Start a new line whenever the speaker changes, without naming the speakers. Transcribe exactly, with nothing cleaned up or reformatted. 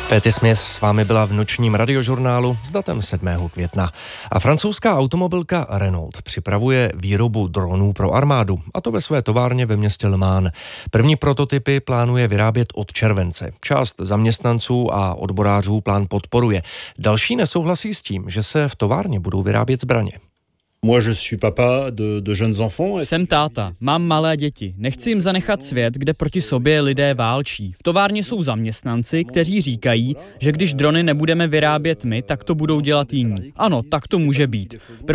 Patty Smith s vámi byla v nočním radiožurnálu s datem sedmého května. A francouzská automobilka Renault připravuje výrobu dronů pro armádu, a to ve své továrně ve městě Le Mans. První prototypy plánuje vyrábět od července. Část zaměstnanců a odborářů plán podporuje. Další nesouhlasí s tím, že se v továrně budou vyrábět zbraně.
Jsem táta, mám malé děti. Nechci jim zanechat svět, kde proti sobě lidé válčí. V továrně jsou zaměstnanci, kteří říkají, že když drony nebudeme vyrábět my, tak to budou dělat jiní. Ano, tak to může být.